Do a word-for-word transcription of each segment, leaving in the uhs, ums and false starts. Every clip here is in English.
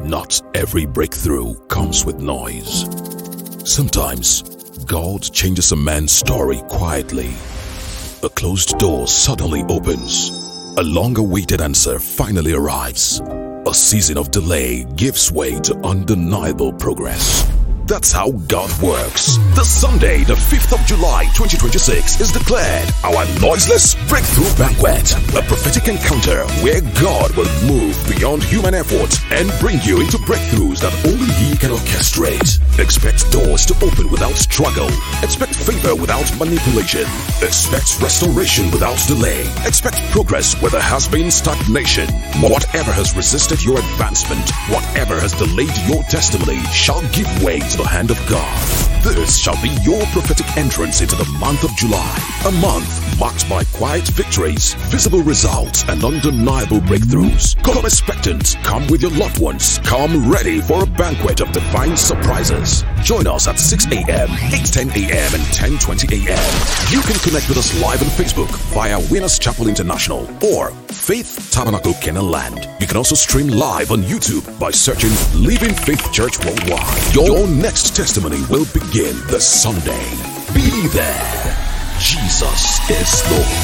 Not every breakthrough comes with noise. Sometimes, God changes a man's story quietly. A closed door suddenly opens. A long-awaited answer finally arrives. A season of delay gives way to undeniable progress. That's how God works. This Sunday, the fifth of July, twenty twenty-six, is declared our Noiseless Breakthrough Banquet, a prophetic encounter where God will move beyond human effort and bring you into breakthroughs that only He can orchestrate. Expect doors to open without struggle. Expect favor without manipulation. Expect restoration without delay. Expect progress where there has been stagnation. Whatever has resisted your advancement, whatever has delayed your testimony, shall give way to the hand of God. This shall be your prophetic entrance into the month of July, a month marked by quiet victories, visible results, and undeniable breakthroughs. Come expectant, come with your loved ones, come ready for a banquet of divine surprises. Join us at six a.m., eight ten a.m., and ten twenty a.m. You can connect with us live on Facebook via Winners Chapel International or Faith Tabernacle Kenaland. You can also stream live on YouTube by searching Living Faith Church Worldwide. Your next testimony will begin this Sunday. Be there. Jesus is Lord.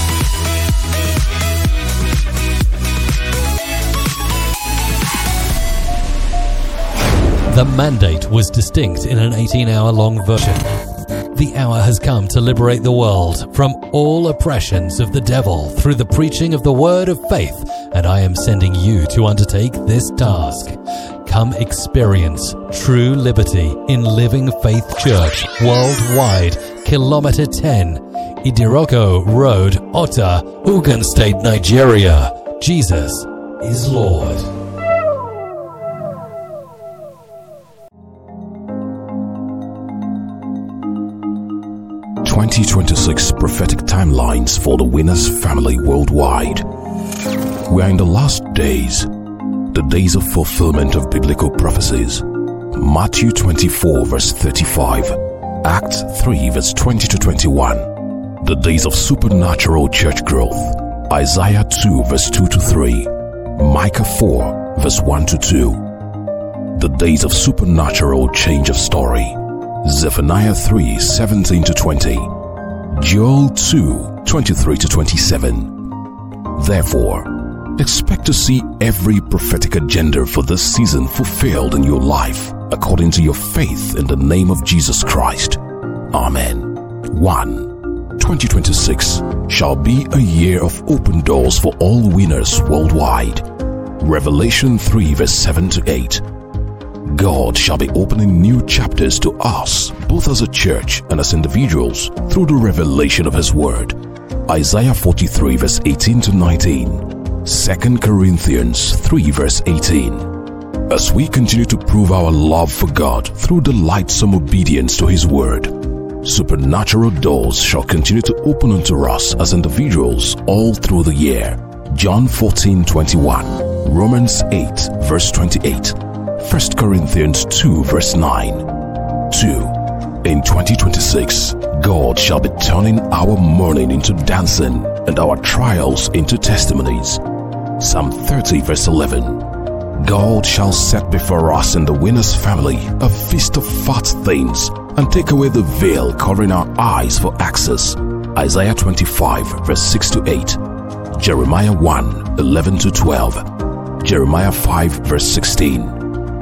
The mandate was distinct in an eighteen-hour long version. The hour has come to liberate the world from all oppressions of the devil through the preaching of the word of faith, and I am sending you to undertake this task. Come experience true liberty in Living Faith Church Worldwide, Kilometer ten, Idiroko Road, Ota, Ogun State, Nigeria. Jesus is Lord. twenty twenty-six prophetic timelines for the Winners family worldwide. We are in the last days, the days of fulfillment of biblical prophecies. Matthew twenty-four verse thirty-five, Acts three verse twenty to twenty-one. The days of supernatural church growth. Isaiah two verse two to three, Micah four verse one to two. The days of supernatural change of story. Zephaniah three seventeen to twenty, Joel two twenty-three to twenty-seven. Therefore, expect to see every prophetic agenda for this season fulfilled in your life according to your faith in the name of Jesus Christ. Amen. one. twenty twenty-six shall be a year of open doors for all winners worldwide. Revelation three verse seven to eight. God shall be opening new chapters to us, both as a church and as individuals, through the revelation of His Word. Isaiah forty-three verse eighteen to nineteen. Second Corinthians three verse eighteen. As we continue to prove our love for God through delightsome obedience to His Word, supernatural doors shall continue to open unto us as individuals all through the year. John fourteen twenty-one, Romans eight verse twenty-eight. First Corinthians two verse nine. two. In twenty twenty-six, God shall be turning our mourning into dancing and our trials into testimonies. Psalm thirty verse eleven. God shall set before us in the Winners family a feast of fat things and take away the veil covering our eyes for access. Isaiah twenty-five verse six to eight. Jeremiah one eleven to twelve. Jeremiah five verse sixteen.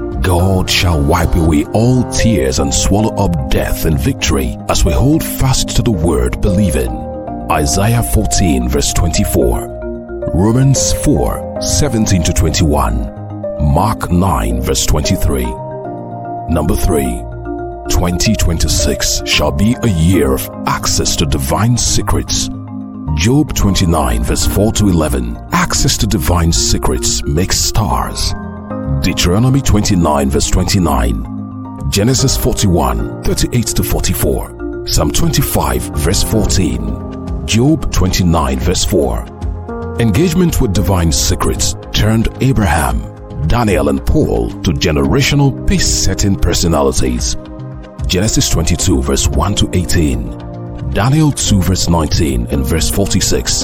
God shall wipe away all tears and swallow up death in victory as we hold fast to the word believing. Isaiah fourteen verse twenty-four. Romans four seventeen to twenty-one. Mark nine verse twenty-three. Number three. twenty twenty-six shall be a year of access to divine secrets. Job twenty-nine verse four to eleven. Access to divine secrets makes stars. Deuteronomy twenty-nine verse twenty-nine. Genesis forty-one thirty-eight to forty-four. Psalm twenty-five verse fourteen. Job twenty-nine verse four. Engagement with divine secrets turned Abraham, Daniel, and Paul to generational pace-setting personalities. Genesis twenty-two verse one to eighteen. Daniel two verse nineteen and verse forty-six.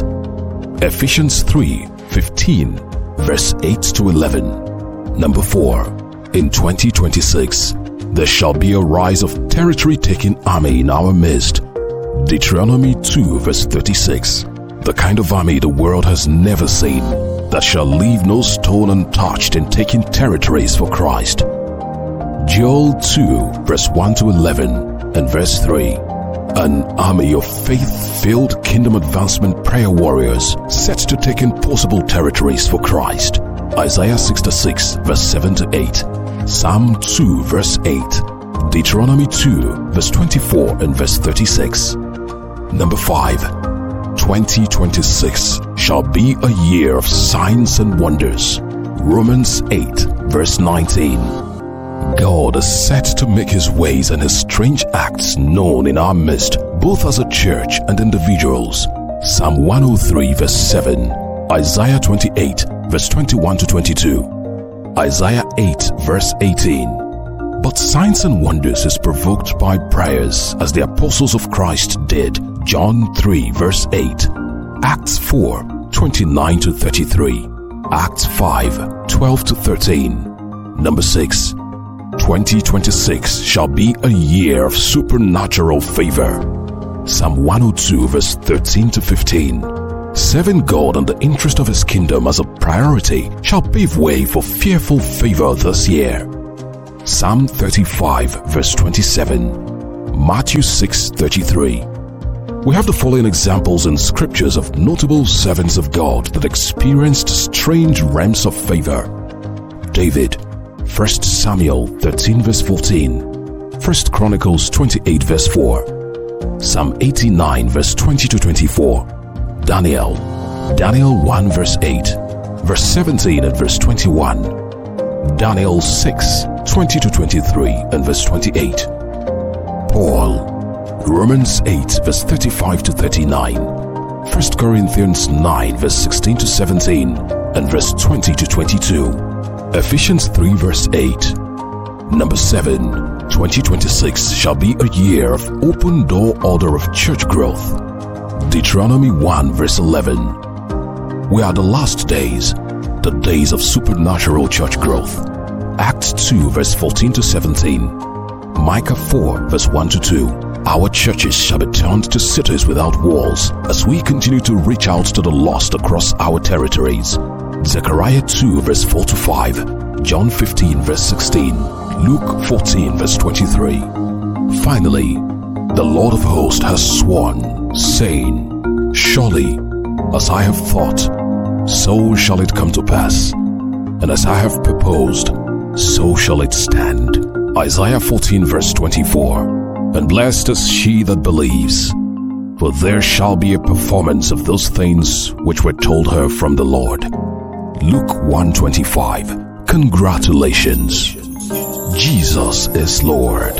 Ephesians three fifteen verse eight to eleven. Number four. In twenty twenty-six, there shall be a rise of territory-taking army in our midst. Deuteronomy two verse thirty-six. The kind of army the world has never seen, that shall leave no stone untouched in taking territories for Christ. Joel two verse one to eleven and verse three. An army of faith-filled kingdom advancement prayer warriors set to take impossible territories for Christ. Isaiah sixty-six verse seven to eight. Psalm two verse eight. Deuteronomy two verse twenty-four and verse thirty-six. Number five. twenty twenty-six shall be a year of signs and wonders. Romans eight verse nineteen. God is set to make his ways and his strange acts known in our midst, both as a church and individuals. Psalm one oh three verse seven. Isaiah twenty-eight verse twenty-one to twenty-two. Isaiah eight verse eighteen. But signs and wonders is provoked by prayers, as the apostles of Christ did. John three verse eight. Acts four twenty-nine to thirty-three. Acts five twelve to thirteen. Number six. twenty twenty-six shall be a year of supernatural favor. Psalm one oh two verse thirteen to fifteen. Serving God and the interest of his kingdom as a priority shall pave way for fearful favor this year. Psalm thirty-five verse twenty-seven. Matthew six thirty-three. We have the following examples in scriptures of notable servants of God that experienced strange realms of favor. David, First Samuel thirteen verse fourteen. First Chronicles twenty-eight verse four. Psalm eighty-nine verse twenty to twenty-four. Daniel, Daniel one verse eight, verse seventeen and verse twenty-one. Daniel six twenty to twenty-three and verse twenty-eight. Paul, Romans eight verse thirty-five to thirty-nine. First Corinthians nine verse sixteen to seventeen and verse twenty to twenty-two. Ephesians three verse eight. Number seven. twenty twenty-six shall be a year of open door order of church growth. Deuteronomy one verse eleven. We are the last days, the days of supernatural church growth. Acts two verse fourteen to seventeen. Micah four verse one to two. Our churches shall be turned to cities without walls as we continue to reach out to the lost across our territories. Zechariah two verse four to five. John fifteen verse sixteen. Luke fourteen verse twenty-three. Finally, the Lord of hosts has sworn, saying, surely, as I have thought, so shall it come to pass, and as I have proposed, so shall it stand. Isaiah fourteen verse twenty-four. And blessed is she that believes, for there shall be a performance of those things which were told her from the Lord. Luke one twenty-five. Congratulations. Jesus is Lord.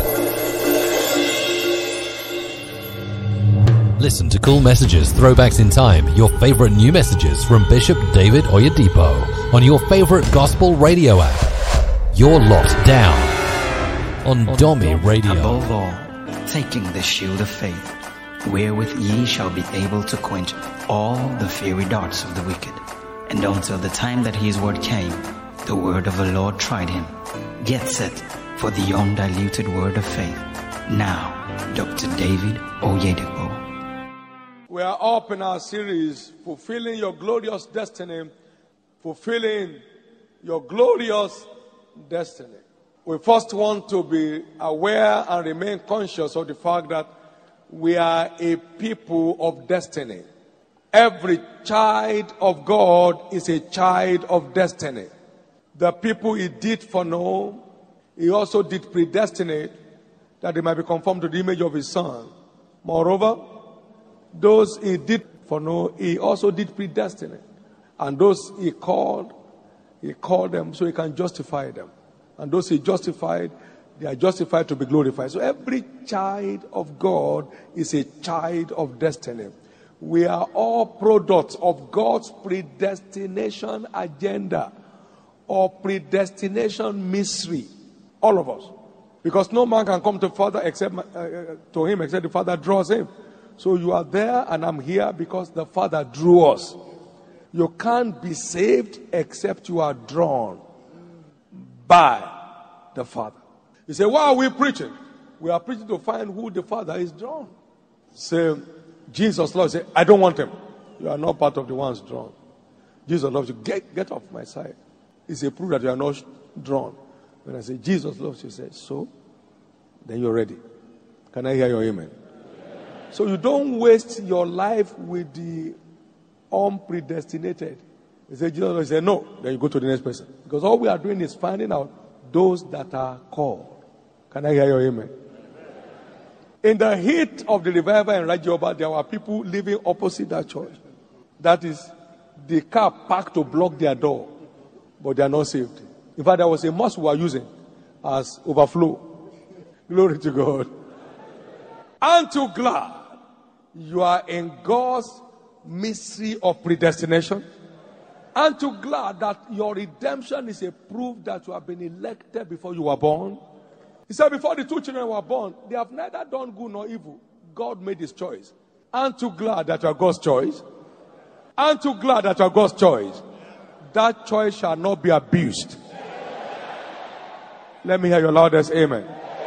Listen to Cool Messages, Throwbacks in Time, your favorite new messages from Bishop David Oyedepo on your favorite gospel radio app. You're locked down on, on Domi Radio. Above all, taking the shield of faith, wherewith ye shall be able to quench all the fiery darts of the wicked. And until the time that his word came, the word of the Lord tried him. Get set for the undiluted word of faith. Now, Doctor David Oyedepo. We are up in our series, Fulfilling Your Glorious Destiny, Fulfilling Your Glorious Destiny. We first want to be aware and remain conscious of the fact that we are a people of destiny. Every child of God is a child of destiny. The people he did foreknow, he also did predestinate that they might be conformed to the image of his Son. Moreover, those he did foreknow, he also did predestinate. And those he called, he called them so he can justify them. And those he justified, they are justified to be glorified. So every child of God is a child of destiny. We are all products of God's predestination agenda or predestination mystery. All of us. Because no man can come to Father except uh, to him except the Father draws him. So you are there and I'm here because the Father drew us. You can't be saved except you are drawn by the Father. You say, why are we preaching? We are preaching to find who the Father is drawn. Say, Jesus loves you. Say, I don't want him. You are not part of the ones drawn. Jesus loves you. Get, get off my side. It's a proof that you are not drawn. When I say Jesus loves you, say, so? Then you're ready. Can I hear your amen? So you don't waste your life with the unpredestinated. You say, Jesus, you say, no. Then you go to the next person. Because all we are doing is finding out those that are called. Can I hear your amen? In the heat of the revival in Rajoba, there were people living opposite that church. That is, the car parked to block their door. But they are not saved. In fact, there was a mosque we were using as overflow. Glory to God. Aren't you glad you are in God's mystery of predestination? Aren't you glad that your redemption is a proof that you have been elected before you were born? He said before the two children were born, they have neither done good nor evil. God made his choice. Aren't you glad that you are God's choice? Aren't you glad that you are God's choice? That choice shall not be abused. Let me hear your loudest amen.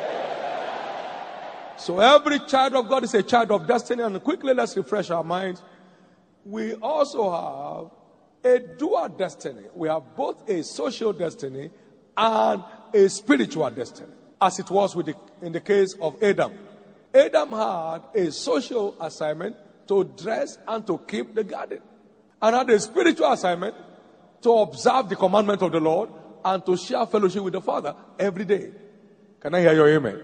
So every child of God is a child of destiny. And quickly let's refresh our minds. We also have a dual destiny. We have both a social destiny and a spiritual destiny. As it was with the, in the case of Adam. Adam had a social assignment to dress and to keep the garden. And had a spiritual assignment to observe the commandment of the Lord and to share fellowship with the Father every day. Can I hear your amen?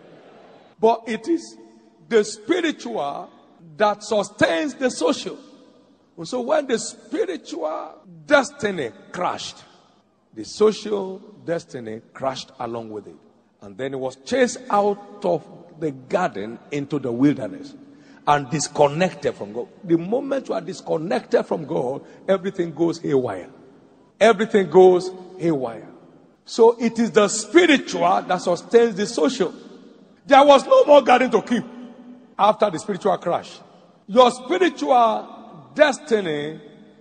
But it is the spiritual that sustains the social. And so when the spiritual destiny crashed, the social destiny crashed along with it. And then it was chased out of the garden into the wilderness and disconnected from God. The moment you are disconnected from God, everything goes haywire. Everything goes haywire. So it is the spiritual that sustains the social. There was no more garden to keep after the spiritual crash. Your spiritual destiny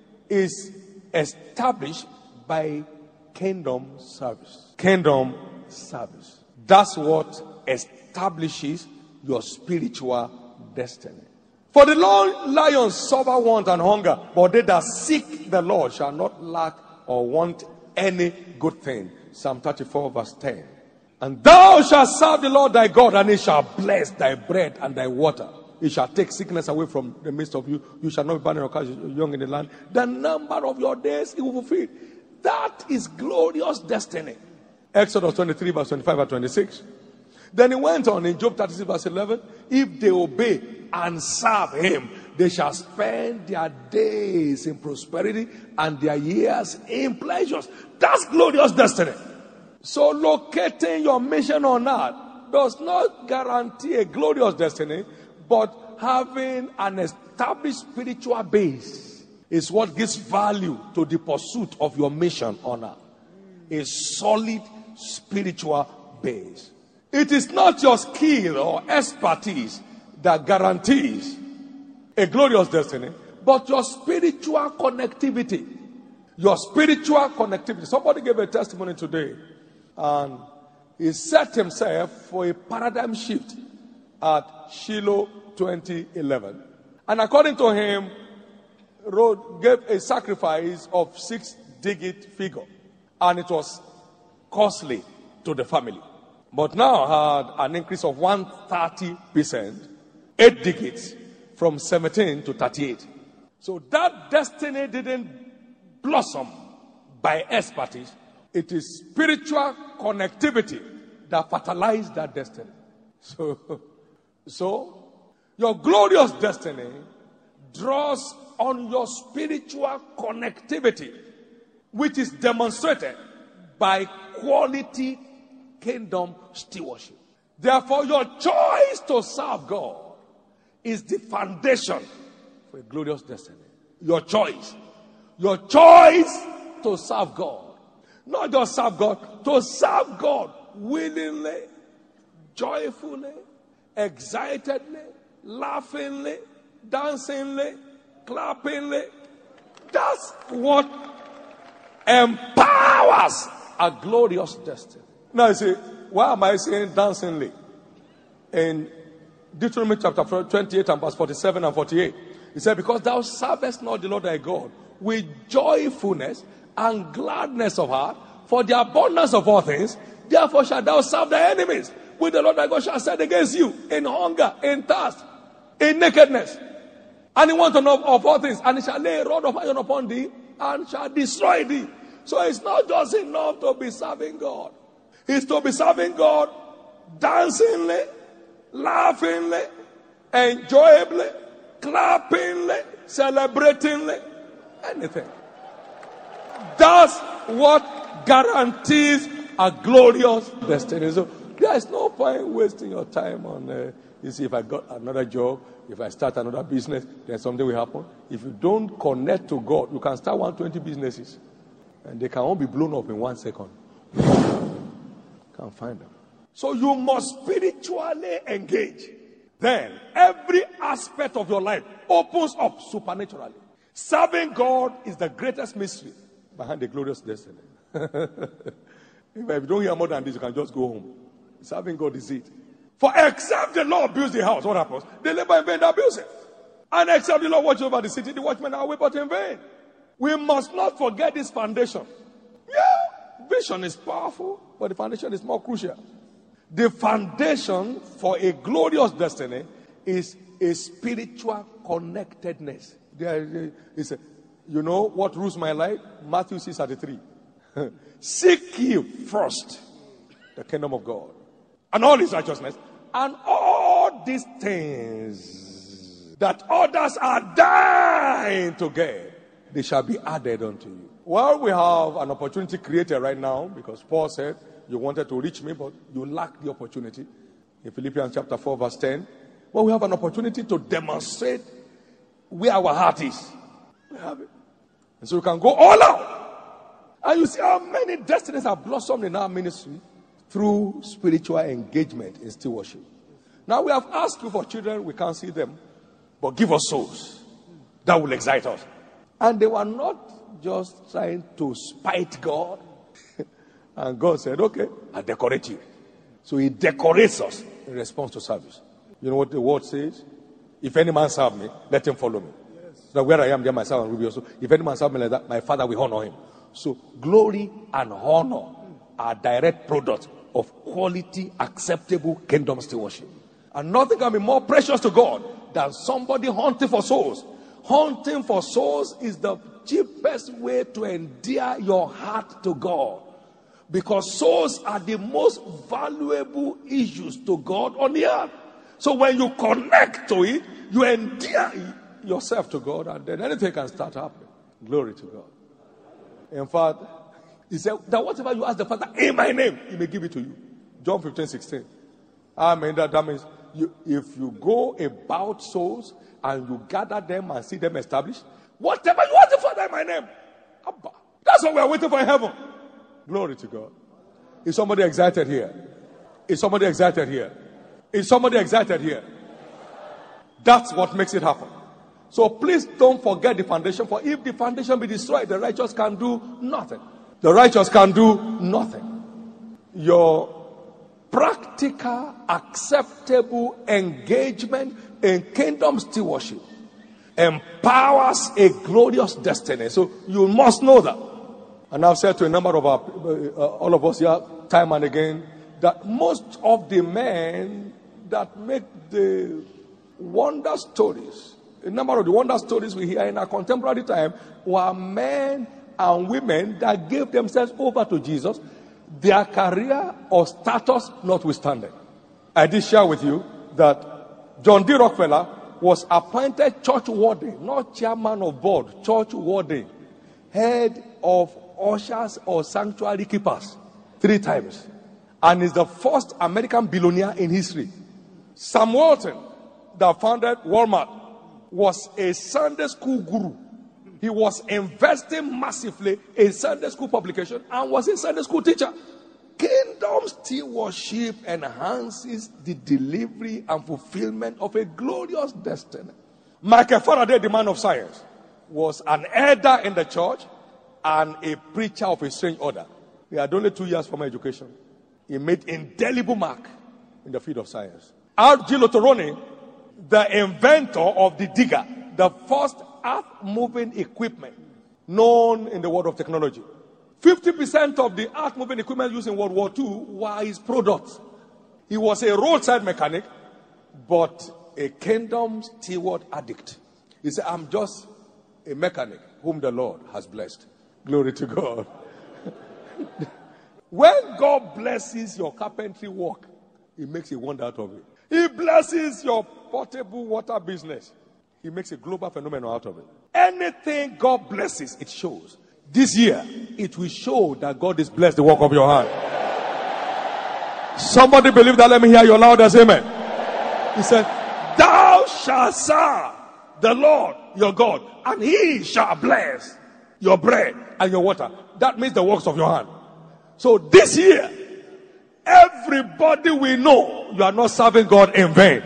is established by kingdom service. Kingdom service. That's what establishes your spiritual destiny. For the lions suffer want and hunger, but they that seek the Lord shall not lack or want any good thing. Psalm thirty-four verse ten. And thou shalt serve the Lord thy God, and he shall bless thy bread and thy water. He shall take sickness away from the midst of you. You shall not be barren or cast young in the land. The number of your days he will fulfill. That is glorious destiny. Exodus twenty-three verse twenty-five and twenty-six. Then he went on in Job thirty-six verse eleven. If they obey and serve him, they shall spend their days in prosperity and their years in pleasures. That's glorious destiny. So locating your mission on earth does not guarantee a glorious destiny, but having an established spiritual base is what gives value to the pursuit of your mission on earth. A solid spiritual base. It is not your skill or expertise that guarantees a glorious destiny, but your spiritual connectivity. Your spiritual connectivity. Somebody gave a testimony today, and he set himself for a paradigm shift at Shiloh twenty eleven. And according to him, wrote, gave a sacrifice of six-digit figure. And it was costly to the family. But now had an increase of one hundred thirty percent, eight digits, from seventeen to thirty-eight. So that destiny didn't blossom by expertise. It is spiritual connectivity that fertilized that destiny. So, so your glorious destiny draws on your spiritual connectivity, which is demonstrated by quality kingdom stewardship. Therefore, your choice to serve God is the foundation for a glorious destiny. Your choice. Your choice to serve God. Not just serve God, to serve God willingly, joyfully, excitedly, laughingly, dancingly, clappingly. That's what empowers a glorious destiny. Now you say, why am I saying dancingly? In Deuteronomy chapter twenty-eight and verse forty-seven and forty-eight, he said, because thou servest not the Lord thy God with joyfulness and gladness of heart, for the abundance of all things, therefore shalt thou serve thy enemies, which the Lord thy God shall set against you in hunger, in thirst, in nakedness. And he wants to know of all things, and he shall lay a rod of iron upon thee, and shall destroy thee. So it's not just enough to be serving God. It's to be serving God dancingly, laughingly, enjoyably, clappingly, celebratingly, anything. That's what guarantees a glorious destiny. So there's no point wasting your time on, uh, you see, if I got another job, if I start another business, then something will happen. If you don't connect to God, you can start one hundred twenty businesses, and they can all be blown up in one second. Can't find them. So you must spiritually engage. Then every aspect of your life opens up supernaturally. Serving God is the greatest mystery behind the glorious destiny. If you don't hear more than this, you can just go home. Serving God is it. For except the Lord builds the house, what happens? They labor in vain that builds it. And except the Lord watches over the city, the watchmen are away but in vain. We must not forget this foundation. Yeah, vision is powerful, but the foundation is more crucial. The foundation for a glorious destiny is a spiritual connectedness. There is a, you know what rules my life? Matthew six thirty-three. Seek ye first the kingdom of God and all his righteousness, and all these things that others are dying to get, they shall be added unto you. Well, we have an opportunity created right now, because Paul said, you wanted to reach me, but you lacked the opportunity. In Philippians chapter four, verse ten. Well, we have an opportunity to demonstrate where our heart is. We have it. And so you can go all out. And you see how many destinies have blossomed in our ministry through spiritual engagement in stewardship. Now we have asked you for children, we can't see them, but give us souls that will excite us. And they were not just trying to spite God. And God said, okay, I'll decorate you. So he decorates us in response to service. You know what the word says? If any man serve me, let him follow me. Yes. So where I am, there my servant will be also. If any man serve me like that, my Father will honor him. So glory and honor are direct products of quality, acceptable kingdom stewardship. And nothing can be more precious to God than somebody hunting for souls. Hunting for souls is the cheapest way to endear your heart to God. Because souls are the most valuable issues to God on the earth. So when you connect to it, you endear yourself to God, and then anything can start happening. Glory to God. In fact, he said that whatever you ask the Father in my name, he may give it to you. John fifteen sixteen. I mean, that, that means you, if you go about souls and you gather them and see them established, whatever you ask the Father in my name, Abba. That's what we are waiting for in heaven. Glory to God. Is somebody excited here? Is somebody excited here? Is somebody excited here? That's what makes it happen. So please don't forget the foundation, for if the foundation be destroyed, the righteous can do nothing. The righteous can do nothing. Your practical, acceptable engagement in kingdom stewardship empowers a glorious destiny. So you must know that. And I've said to a number of our, uh, all of us here, time and again, that most of the men that make the wonder stories, a number of the wonder stories we hear in our contemporary time, were men and women that gave themselves over to Jesus, their career or status notwithstanding. I did share with you that John D. Rockefeller was appointed church warden, not chairman of board, church warden, head of ushers or sanctuary keepers, three times, and is the first American billionaire in history. Sam Walton, that founded Walmart, was a Sunday school guru. He was investing massively in Sunday school publication and was a Sunday school teacher. Kingdom stewardship enhances the delivery and fulfillment of a glorious destiny. Michael Faraday, the man of science, was an elder in the church and a preacher of a strange order. He had only two years for my education. He made indelible mark in the field of science. Argilo Toroni, the inventor of the digger, the first earth-moving equipment known in the world of technology. fifty percent of the earth-moving equipment used in World War Two were his products. He was a roadside mechanic, but a kingdom steward addict. He said, I'm just a mechanic whom the Lord has blessed. Glory to God. When God blesses your carpentry work, He makes a wonder out of it. He blesses your portable water business. He makes a global phenomenon out of it. Anything God blesses, it shows. This year, it will show that God has blessed the work of your hand. Somebody believe that? Let me hear your loudest amen. He said, thou shalt serve the Lord your God, and He shall bless your bread and your water. That means the works of your hand. So this year, everybody will know you are not serving God in vain.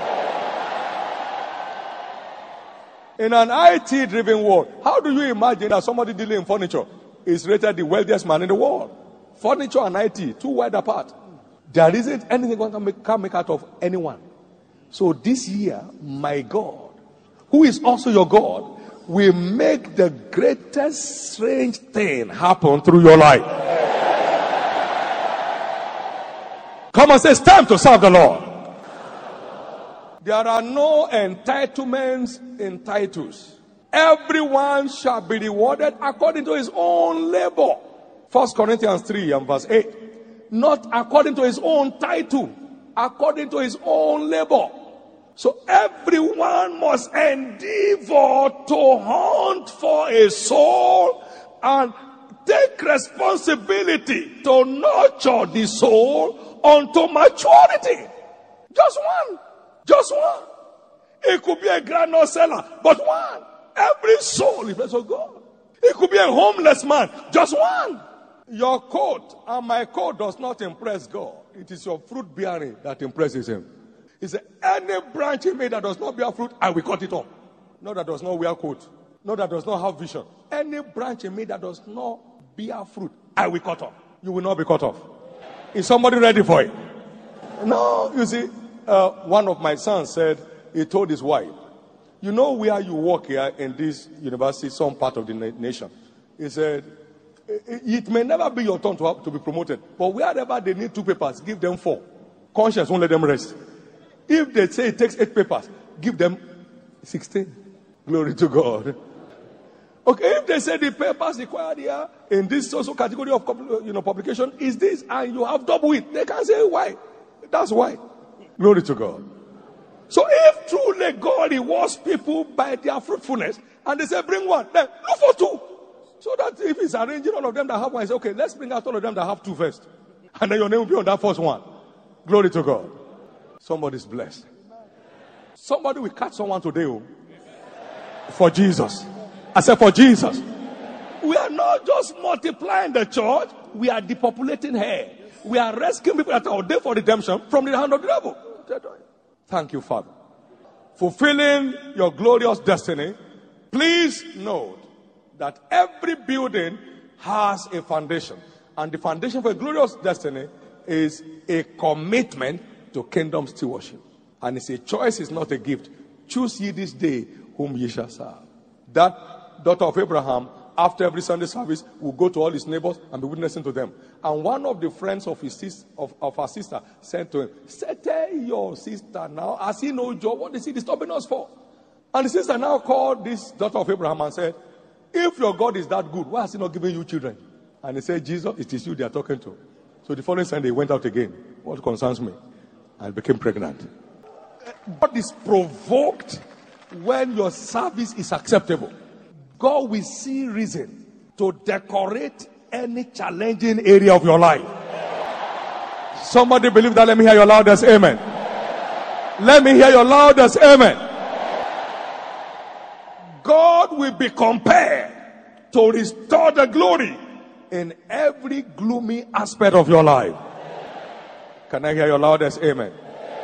In an I T-driven world, how do you imagine that somebody dealing in furniture is rated the wealthiest man in the world? Furniture and I T, too wide apart. There isn't anything one can make, can make out of anyone. So this year, my God, who is also your God, will make the greatest strange thing happen through your life. Come on, say, it's time to serve the Lord. There are no entitlements in titles. Everyone shall be rewarded according to his own labor. First Corinthians three and verse eight. Not according to his own title, according to his own labor. So everyone must endeavor to hunt for a soul and take responsibility to nurture the soul unto maturity. Just one. Just one. It could be a granola seller, but one. Every soul is blessed of God. It could be a homeless man, just one. Your coat and my coat does not impress God. It is your fruit bearing that impresses Him. He said, any branch in me that does not bear fruit, I will cut it off. No, that does not wear coat. No, that does not have vision. Any branch in me that does not bear fruit, I will cut off. You will not be cut off. Is somebody ready for it? No, you see, uh, one of my sons said, he told his wife, you know where you work here in this university, some part of the na- nation. He said, it may never be your turn to, have, to be promoted, but wherever they need two papers, give them four. Conscience won't let them rest. If they say it takes eight papers, give them sixteen. Glory to God. Okay, if they say the papers required here in this social category of you know publication is this, and you have double it, they can say why. That's why. Glory to God. So if truly God rewards people by their fruitfulness, and they say bring one, then look for two. So that if he's arranging all of them that have one, he say, okay, let's bring out all of them that have two first. And then your name will be on that first one. Glory to God. Somebody's blessed. Somebody will catch someone today oh, for Jesus. I said for Jesus. We are not just multiplying the church, we are depopulating her. We are rescuing people that are ordained for redemption from the hand of the devil. Thank you, Father. Fulfilling your glorious destiny, please note that every building has a foundation. And the foundation for a glorious destiny is a commitment to kingdom stewardship. And it's a choice, it's not a gift. Choose ye this day whom ye shall serve. That daughter of Abraham, after every Sunday service, will go to all his neighbors and be witnessing to them. And one of the friends of his sis, of, of her sister said to him, say, tell your sister now, has he no job? What is he disturbing us for? And the sister now called this daughter of Abraham and said, if your God is that good, why has he not given you children? And he said, Jesus, it is you they are talking to. So the following Sunday, he went out again. What concerns me? And became pregnant. God is provoked when your service is acceptable. God will see reason to decorate any challenging area of your life. Somebody believe that? Let me hear your loudest amen. Let me hear your loudest amen. God will be compared to restore the glory in every gloomy aspect of your life. Can I hear your loudest amen?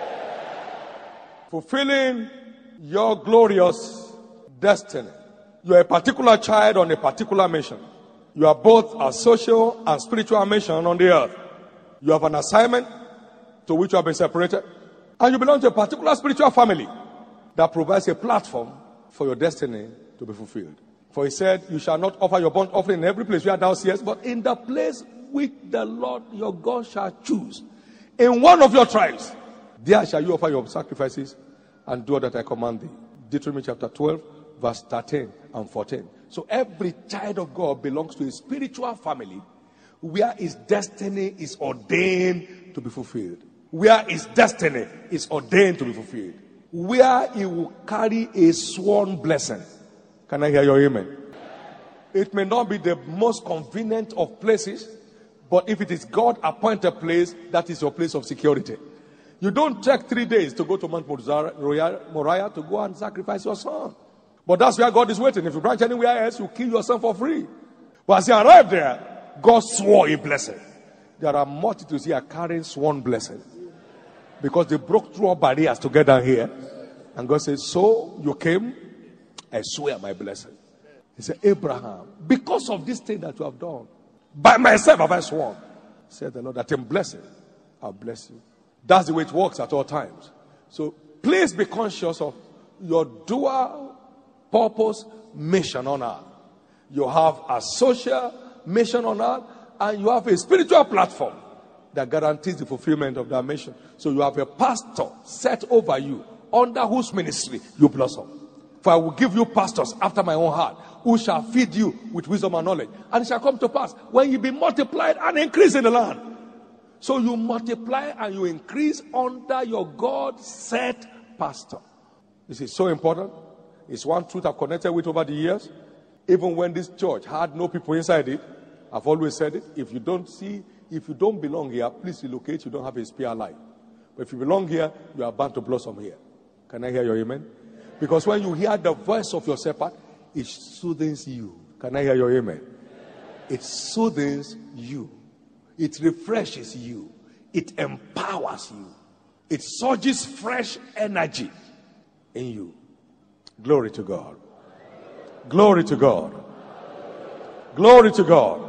Fulfilling your glorious destiny. You are a particular child on a particular mission. You are both a social and spiritual mission on the earth. You have an assignment to which you have been separated. And you belong to a particular spiritual family that provides a platform for your destiny to be fulfilled. For he said, you shall not offer your burnt offering in every place where thou seest, but in the place which the Lord your God shall choose. In one of your tribes, there shall you offer your sacrifices and do all that I command thee. Deuteronomy chapter twelve, verse thirteen and fourteen. So every child of God belongs to a spiritual family where his destiny is ordained to be fulfilled. Where his destiny is ordained to be fulfilled. Where he will carry a sworn blessing. Can I hear your amen? It may not be the most convenient of places, but if it is God-appointed place, that is your place of security. You don't take three days to go to Mount Moriah to go and sacrifice your son. But that's where God is waiting. If you branch anywhere else, you kill your son for free. But as you arrive there, God swore a blessing. There are multitudes here carrying sworn blessing. Because they broke through all barriers to get down here. And God says, so you came, I swear my blessing. He said, Abraham, because of this thing that you have done, by myself have I sworn, said the Lord, that in blessing, I'll bless you. That's the way it works at all times. So please be conscious of your dual purpose mission on earth. You have a social mission on earth, and you have a spiritual platform that guarantees the fulfillment of that mission. So you have a pastor set over you, under whose ministry you blossom. For I will give you pastors after my own heart, who shall feed you with wisdom and knowledge. And it shall come to pass when you be multiplied and increase in the land. So you multiply and you increase under your God-set pastor. This is so important. It's one truth I've connected with over the years. Even when this church had no people inside it, I've always said it. If you don't see, if you don't belong here, please relocate. You don't have a spare life. But if you belong here, you are bound to blossom here. Can I hear your amen? Because when you hear the voice of your shepherd, it soothes you. Can I hear your amen? It soothes you. It refreshes you. It empowers you. It surges fresh energy in you. Glory to God. Glory to God. Glory to God.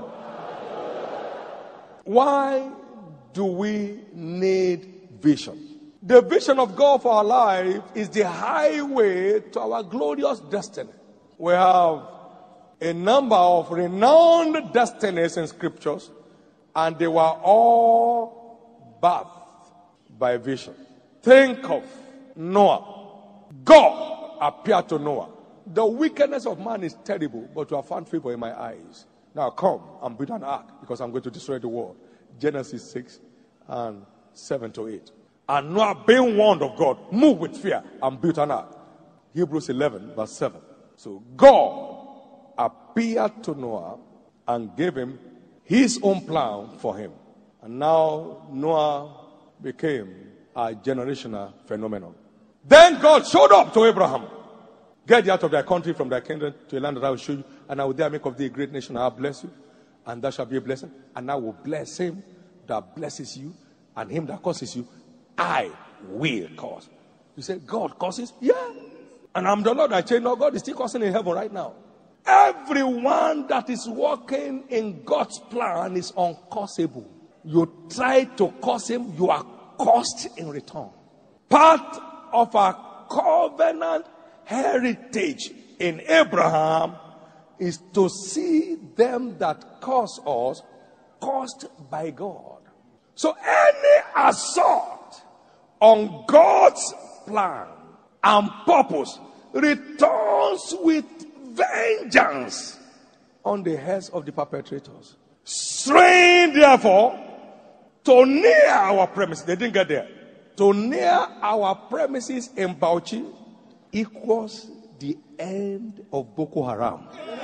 Why do we need vision? The vision of God for our life is the highway to our glorious destiny. We have a number of renowned destinies in scriptures, and they were all birthed by vision. Think of Noah. God appeared to Noah. The wickedness of man is terrible, but you have found favor in my eyes. Now come and build an ark, because I'm going to destroy the world. Genesis six and seven to eight. And Noah, being warned of God, moved with fear and built an ark. Hebrews eleven verse seven. So God appeared to Noah and gave him his own plan for him. And now Noah became a generational phenomenon. Then God showed up to Abraham. Get thee out of thy country, from thy kindred, to a land that I will show you, and I will there make of thee a great nation, and I will bless you, and thou shalt be a blessing. And I will bless him that blesses you, and him that curses you, I will curse. You say, God curses? Yeah. And I'm the Lord, I change not. God is still cursing in heaven right now. Everyone that is walking in God's plan is uncursable. You try to curse him, you are cursed in return. Part of our covenant heritage in Abraham is to see them that curse us cursed by God. So any assault on God's plan and purpose returns with vengeance on the heads of the perpetrators. Strain, therefore, to near our premises. They didn't get there. To near our premises in Bauchi equals the end of Boko Haram.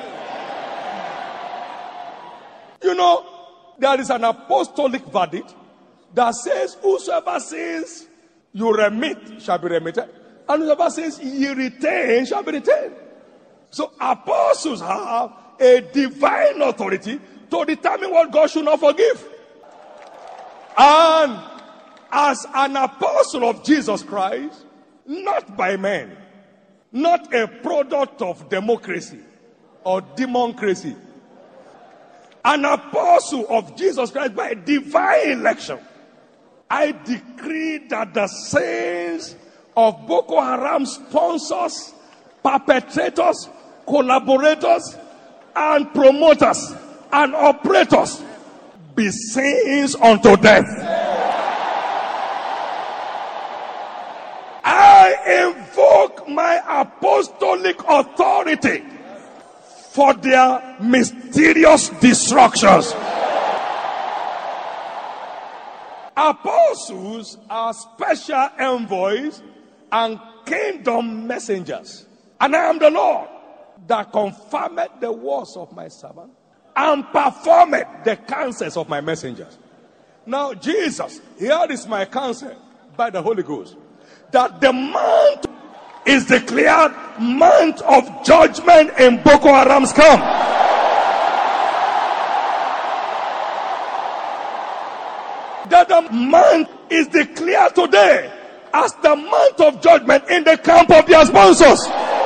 You know, there is an apostolic verdict that says, whosoever says you remit shall be remitted, and whoever says ye retain shall be retained. So apostles have a divine authority to determine what God should not forgive. And as an apostle of Jesus Christ, not by men, not a product of democracy or democracy, an apostle of Jesus Christ by divine election, I decree that the sins of Boko Haram sponsors, perpetrators, collaborators, and promoters and operators be sins unto death. I invoke my apostolic authority for their mysterious destructions. Apostles are special envoys and kingdom messengers. And I am the Lord that confirmed the words of my servant and performed the counsels of my messengers. Now, Jesus, here is my counsel by the Holy Ghost, that the month is declared month of judgment in Boko Haram's camp. That the month is declared today as the month of judgment in the camp of their sponsors.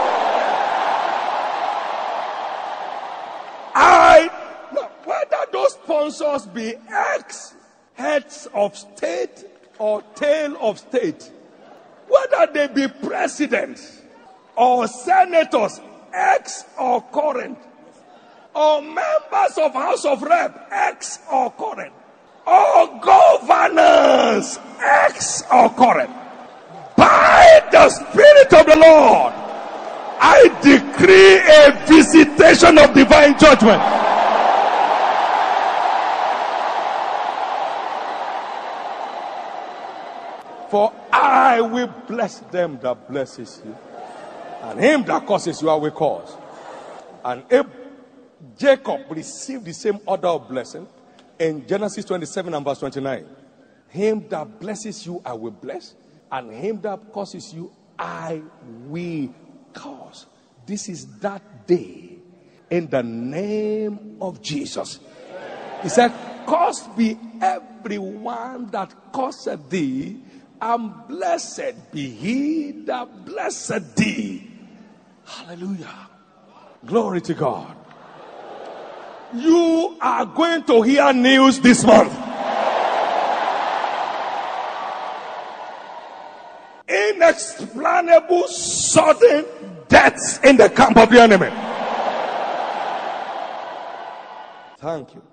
I, whether those sponsors be ex-heads of state or tail of state, whether they be presidents or senators, ex or current, or members of House of Rep, ex or current, or governors, ex or current, by the Spirit of the Lord, I decree a visitation of divine judgment. For I will bless them that blesses you, and him that curses you I will curse. And if Jacob received the same order of blessing in Genesis twenty-seven and verse twenty-nine, him that blesses you I will bless, and him that curses you I will curse. This is that day in the name of Jesus. He said, cursed be everyone that curseth thee, and blessed be he that blessed thee. Hallelujah. Glory to God. You are going to hear news this month. Inexplainable sudden deaths in the camp of the enemy. Thank you.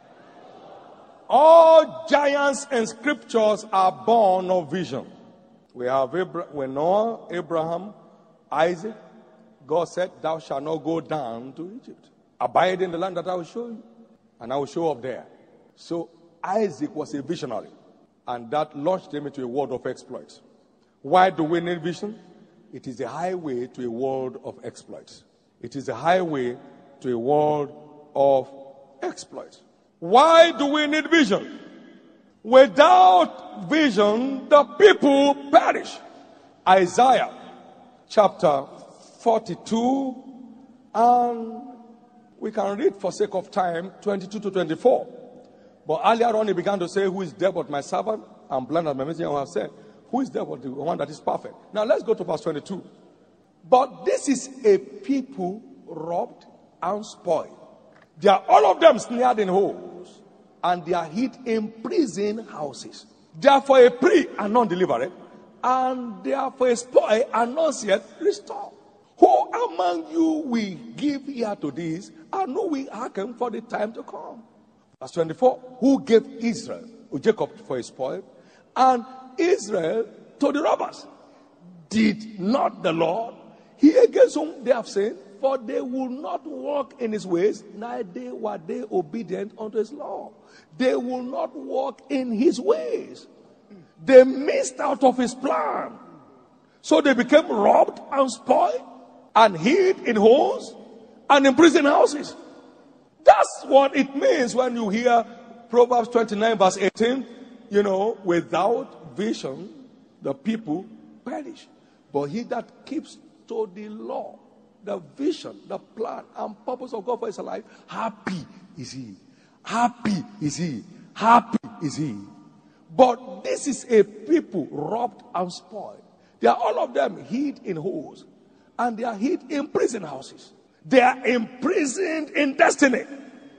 All giants in scriptures are born of vision. We have Abra- we Noah, Abraham, Isaac. God said, thou shalt not go down to Egypt. Abide in the land that I will show you, and I will show up there. So Isaac was a visionary, and that launched him into a world of exploits. Why do we need vision? It is a highway to a world of exploits. It is a highway to a world of exploits. Why do we need vision? Without vision, the people perish. Isaiah chapter forty-two, and we can read for sake of time twenty-two to twenty-four. But earlier on he began to say, who is there but my servant? And blind as my messenger who have said, who is there but the one that is perfect? Now let's go to verse twenty-two. But this is a people robbed and spoiled. They are all of them snared in holes, and they are hid in prison houses. They are for a prey and not delivered, and they are for a spoil and not yet restored. Who among you will give ear to this, and who will hearken for the time to come? Verse twenty-four. Who gave Israel, or Jacob, for a spoil, and Israel to the robbers? Did not the Lord? He against whom they have sinned, for they will not walk in his ways, neither were they obedient unto his law. They will not walk in his ways. They missed out of his plan. So they became robbed and spoiled and hid in holes and in prison houses. That's what it means when you hear Proverbs twenty-nine verse eighteen. You know, without vision, the people perish. But he that keeps to the law, the vision, the plan, and purpose of God for his life, happy is he. Happy is he. Happy is he. But this is a people robbed and spoiled. They are all of them hid in holes, and they are hid in prison houses. They are imprisoned in destiny.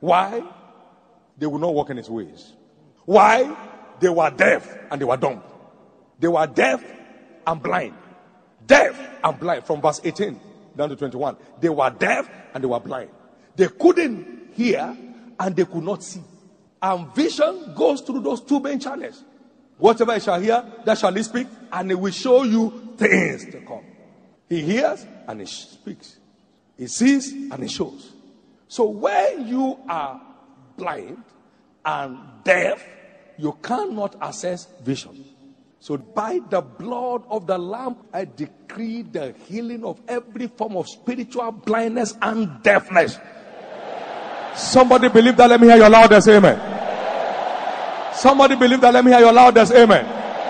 Why? They would not walk in his ways. Why? They were deaf and they were dumb. They were deaf and blind. Deaf and blind from verse eighteen down to twenty-one. They were deaf and they were blind. They couldn't hear and they could not see. And vision goes through those two main channels. Whatever he shall hear, that shall he speak, and he will show you things to come. He hears and he speaks. He sees and he shows. So when you are blind and deaf, you cannot access vision. So by the blood of the Lamb, I decree the healing of every form of spiritual blindness and deafness. Somebody believe that? Let me hear your loudest amen. Somebody believe that? Let me hear your loudest amen.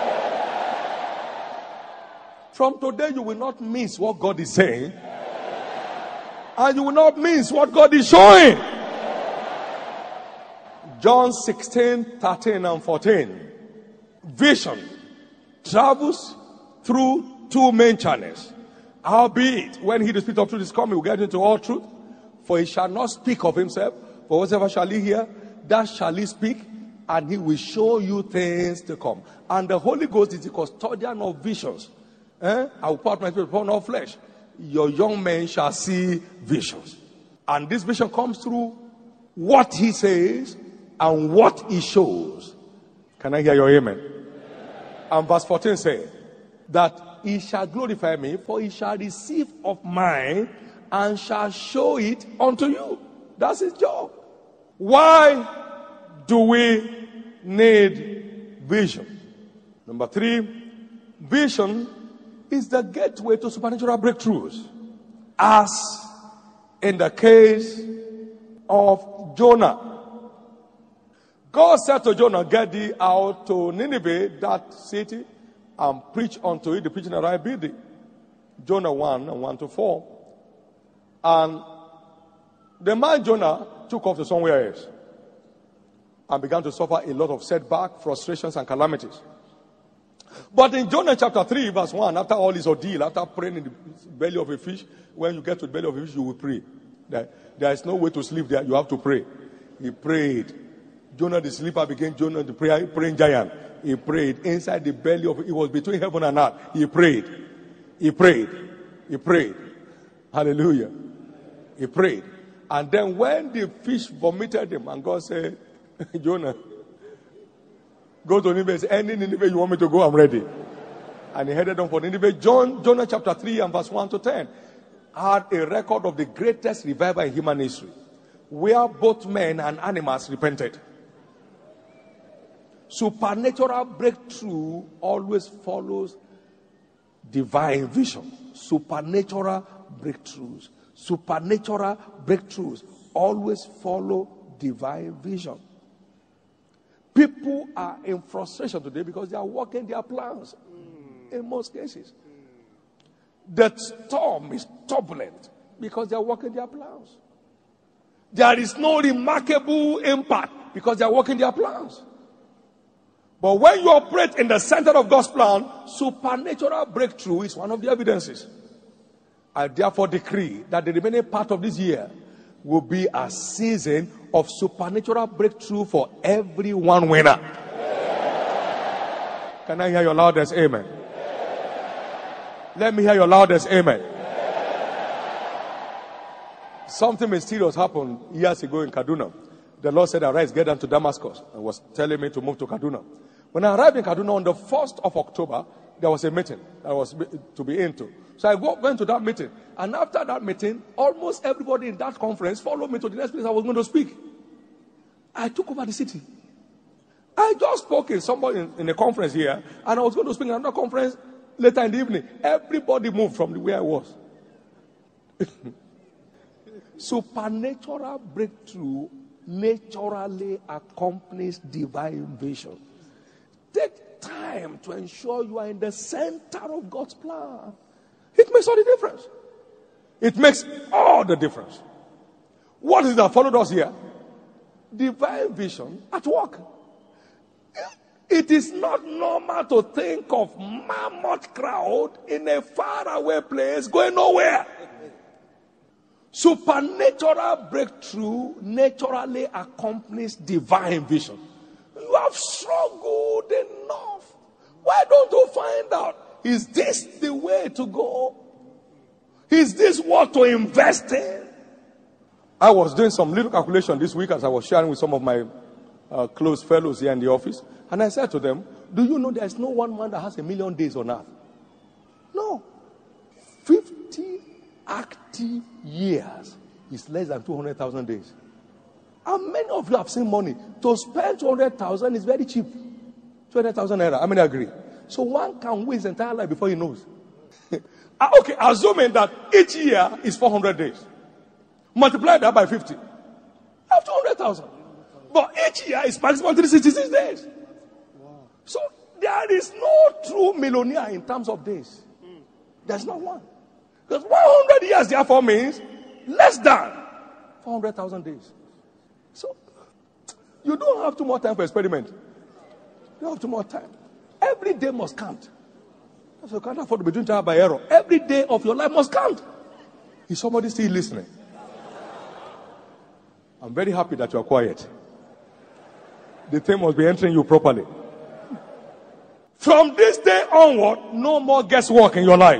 From today, you will not miss what God is saying. And you will not miss what God is showing. John sixteen, thirteen and fourteen. Vision travels through two main channels. Howbeit, when he, the Spirit of truth, is coming, we will get into all truth. For he shall not speak of himself, for whatsoever shall he hear, that shall he speak, and he will show you things to come. And the Holy Ghost is the custodian of visions. Eh? I will pour out my spirit upon all flesh. Your young men shall see visions. And this vision comes through what he says and what he shows. Can I hear your amen? And verse fourteen says that he shall glorify me, for he shall receive of mine and shall show it unto you. That's his job. Why do we need vision? Number three, vision is the gateway to supernatural breakthroughs. As in the case of Jonah. God said to Jonah, get thee out to Nineveh, that city, and preach unto it the preaching that I bid thee. Jonah one and one to four. And the man Jonah took off to somewhere else and began to suffer a lot of setback, frustrations, and calamities. But in Jonah chapter three, verse one, after all his ordeal, after praying in the belly of a fish, when you get to the belly of a fish, you will pray. There, there is no way to sleep there. You have to pray. He prayed. Jonah the sleeper became Jonah the prayer, praying giant. He prayed inside the belly of it. It was between heaven and earth. He prayed. He prayed. He prayed. Hallelujah. He prayed. And then when the fish vomited him, and God said, Jonah, go to Nineveh. Any Nineveh you want me to go, I'm ready. And he headed on for Nineveh. John, Jonah chapter three and verse one to ten had a record of the greatest revival in human history, where both men and animals repented. Supernatural breakthrough always follows divine vision. Supernatural breakthroughs. Supernatural breakthroughs always follow divine vision. People are in frustration today because they are working their plans. Mm. In most cases. Mm. The storm is turbulent because they are working their plans. There is no remarkable impact because they are working their plans. But when you operate in the center of God's plan, supernatural breakthrough is one of the evidences. I therefore decree that the remaining part of this year will be a season of supernatural breakthrough for every one winner. Can I hear your loudest amen? Let me hear your loudest amen. Something mysterious happened years ago in Kaduna. The Lord said, arise, get down to Damascus, and was telling me to move to Kaduna. When I arrived in Kaduna on the first of October, there was a meeting I was to be into. So I went to that meeting. And after that meeting, almost everybody in that conference followed me to the next place I was going to speak. I took over the city. I just spoke in somebody in, in a conference here, and I was going to speak in another conference later in the evening. Everybody moved from where I was. Supernatural breakthrough naturally accompanies divine vision. Take time to ensure you are in the center of God's plan. It makes all the difference. It makes all the difference. What is that followed us here? Divine vision at work. It is not normal to think of mammoth crowd in a faraway place going nowhere. Supernatural breakthrough naturally accompanies divine vision. You have struggled enough. Why don't you find out? Is this the way to go? Is this what to invest in? I was doing some little calculation this week as I was sharing with some of my uh, close fellows here in the office. And I said to them, do you know there's no one man that has a million days on earth? No. fifty active years is less than two hundred thousand days. How many of you have seen money? To spend two hundred thousand is very cheap. two hundred thousand naira. How many agree? So one can waste his entire life before he knows. Okay, assuming that each year is four hundred days. Multiply that by fifty. You have two hundred thousand. But each year is maximum three hundred sixty-six days. So there is no true millionaire in terms of days. There's not one. Because one hundred years therefore means less than four hundred thousand days. So you don't have too much time for experiment. You don't have too much time. Every day must count. So you can't afford to be doing trial by error. Every day of your life must count. Is somebody still listening? I'm very happy that you are quiet. The thing must be entering you properly. From this day onward, no more guesswork in your life.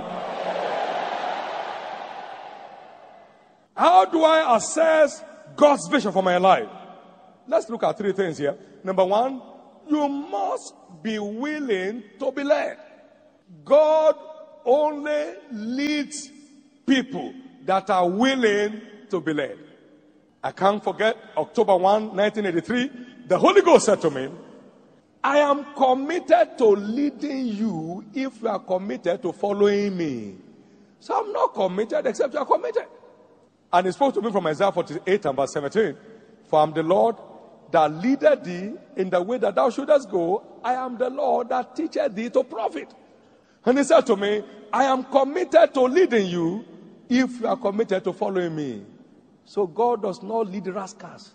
How do I assess God's vision for my life? Let's look at three things here. Number one, you must be willing to be led. God only leads people that are willing to be led. I can't forget October first, nineteen eighty-three. The Holy Ghost said to me, I am committed to leading you if you are committed to following me. So I'm not committed except you are committed. And he spoke to me from Isaiah forty-eight and verse seventeen. For I am the Lord that leadeth thee in the way that thou shouldest go. I am the Lord that teacheth thee to profit. And he said to me, I am committed to leading you if you are committed to following me. So God does not lead rascals.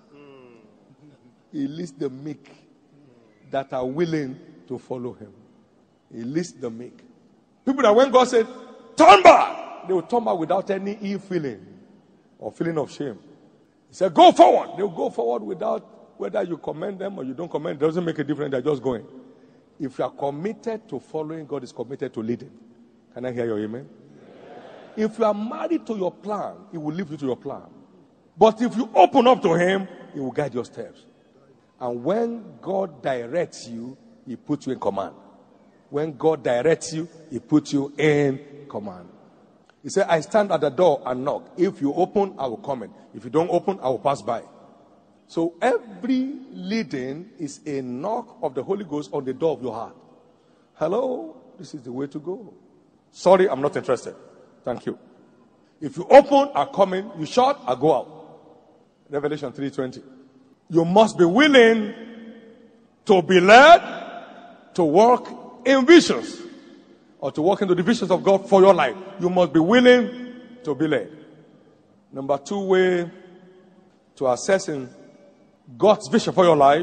He leads the meek that are willing to follow him. He leads the meek. People that when God said, turn back, they will turn back without any ill feeling or feeling of shame. He said, go forward. They will go forward without, whether you commend them or you don't commend, it doesn't make a difference. They're just going. If you are committed to following, God is committed to leading. Can I hear your amen? Yeah. If you are married to your plan, he will lead you to your plan. But if you open up to him, he will guide your steps. And when God directs you, he puts you in command. When God directs you, he puts you in command. He said, I stand at the door and knock. If you open, I will come in. If you don't open, I will pass by. So every leading is a knock of the Holy Ghost on the door of your heart. Hello, this is the way to go. Sorry, I'm not interested. Thank you. If you open, I come in. You shut, I go out. Revelation three twenty. You must be willing to be led, to walk in visions, or to walk into the visions of God for your life. You must be willing to be led. Number two way to assessing God's vision for your life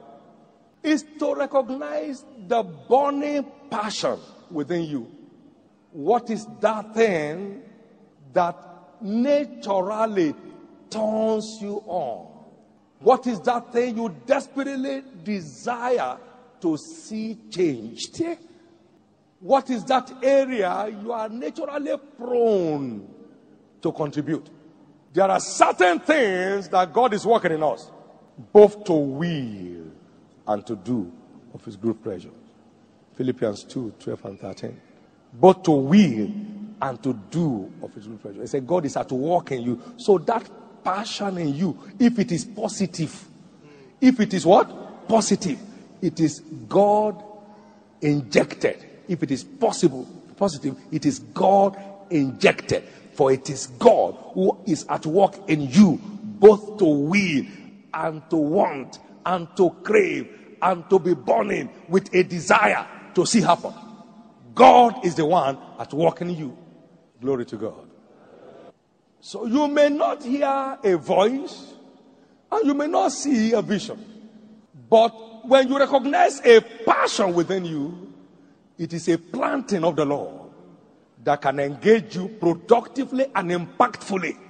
is to recognize the burning passion within you. What is that thing that naturally turns you on? What is that thing you desperately desire to see changed? What is that area you are naturally prone to contribute? There are certain things that God is working in us, both to will and to do of his good pleasure. Philippians two, twelve and thirteen. Both to will and to do of his good pleasure. He said God is at work in you. So that passion in you, if it is positive, if it is what? Positive. It is God injected. If it is possible, positive, it is God injected. For it is God who is at work in you, both to will and to want and to crave and to be burning with a desire to see happen. God is the one at work in you. Glory to God. So you may not hear a voice and you may not see a vision. But when you recognize a passion within you, it is a planting of the Lord that can engage you productively and impactfully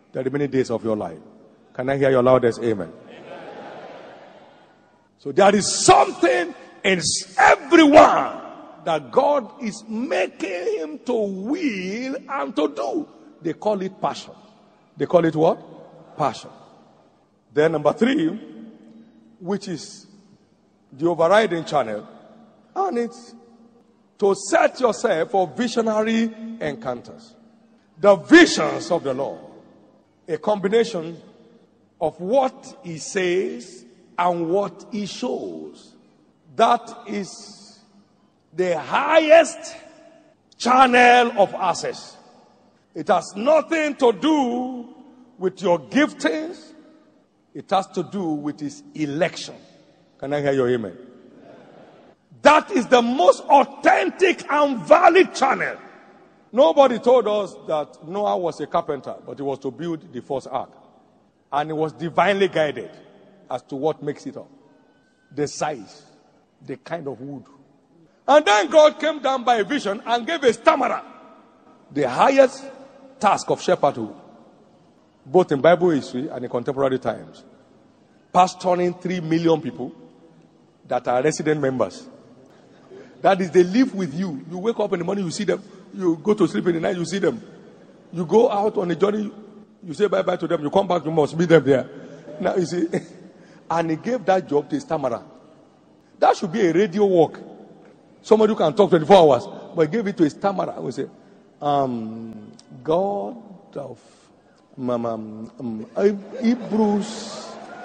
the remaining days of your life. Can I hear your loudest amen? Amen. So there is something in everyone that God is making him to will and to do. They call it passion. They call it what? Passion. Then number three, which is the overriding channel, and it's to set yourself for visionary encounters. The visions of the Lord, a combination of what he says and what he shows. That is the highest channel of access. It has nothing to do with your giftings. It has to do with his election. Can I hear your amen? That is the most authentic and valid channel. Nobody told us that Noah was a carpenter, but he was to build the first ark. And he was divinely guided as to what makes it up. The size, the kind of wood. And then God came down by a vision and gave a stammerer the highest task of shepherdhood, both in Bible history and in contemporary times. Pastoring three million people that are resident members. That is, they live with you. You wake up in the morning, you see them. You go to sleep in the night, you see them. You go out on a journey, you say bye-bye to them. You come back, you must meet them there. Now, you see, and he gave that job to a stammerer. That should be a radio work. Somebody who can talk twenty-four hours. But he gave it to a stammerer. I would say, um, God of um, um, um, Hebrews.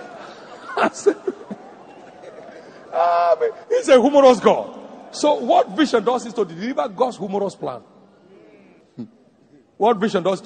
He's a humorous God. So what vision does is to deliver God's humorous plan. What vision does